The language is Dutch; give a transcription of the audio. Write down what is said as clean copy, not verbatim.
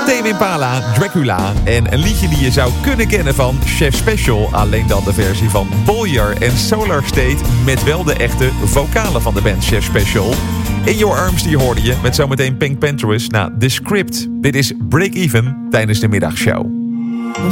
Tame Impala, Dracula en een liedje die je zou kunnen kennen van Chef Special. Alleen dan de versie van Bollier en Solar State met wel de echte vocalen van de band Chef Special. In Your Arms die hoorde je met zometeen Pink Pantheress na The Script. Dit is Break Even tijdens de middagshow.